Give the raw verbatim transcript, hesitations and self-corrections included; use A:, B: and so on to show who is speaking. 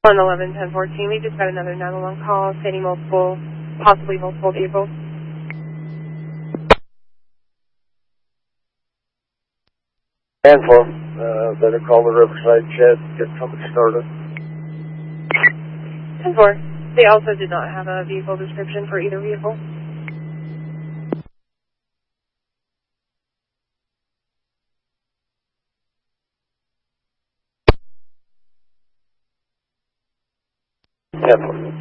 A: one eleven ten fourteen, we just got another nine one one call stating multiple, possibly multiple vehicles.
B: ten four, uh, better call the Riverside Shed, get something started.
A: ten four, they also did not have a vehicle description for either vehicle.
B: ten four.